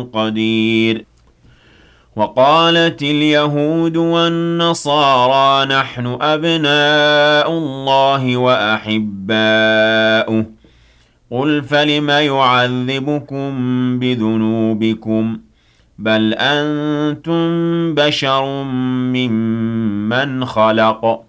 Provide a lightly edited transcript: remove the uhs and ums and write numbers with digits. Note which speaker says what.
Speaker 1: قدير. وقالت اليهود والنصارى نحن أبناء الله وأحباؤه قل فلم يعذبكم بذنوبكم بل أنتم بشر ممن خلق